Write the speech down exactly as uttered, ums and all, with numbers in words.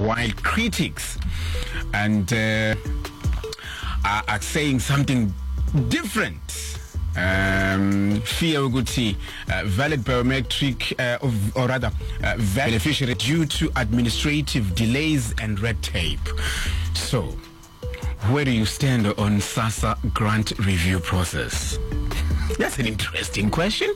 while critics and uh, are, are saying something different. Um, fear ukuthi uh, valid biometric uh, of, or rather uh, valid beneficiary due to administrative delays and red tape. So, where do you stand on SASSA grant review process? That's an interesting question.